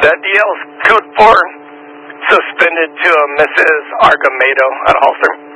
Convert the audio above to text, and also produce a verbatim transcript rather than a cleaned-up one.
That D L is code for suspended to a Missus Argamado at Holster.